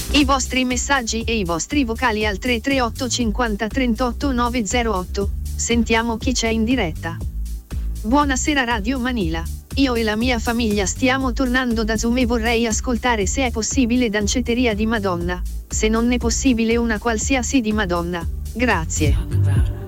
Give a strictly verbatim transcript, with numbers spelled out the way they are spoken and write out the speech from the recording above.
I vostri messaggi e i vostri vocali al tre tre otto cinquanta trentotto nove zero otto. Sentiamo chi c'è in diretta. Buonasera Radio Manila. Io e la mia famiglia stiamo tornando da Zoom e vorrei ascoltare se è possibile Dancetteria di Madonna. Se non è possibile una qualsiasi di Madonna. Grazie.